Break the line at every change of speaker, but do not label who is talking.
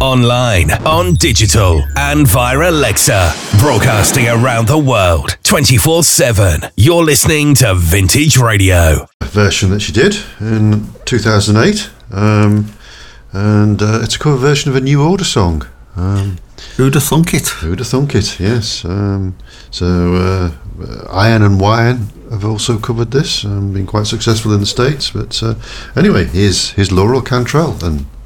online, on digital, and via Alexa. Broadcasting around the world, 24/7. You're listening to Vintage Radio.
A version that she did in 2008, and it's a cover version of a New Order song.
Who'd have thunk it?
Who'd have thunk it, yes. Iron and Wine have also covered this, been quite successful in the States. But anyway, here's Laurel Cantrell and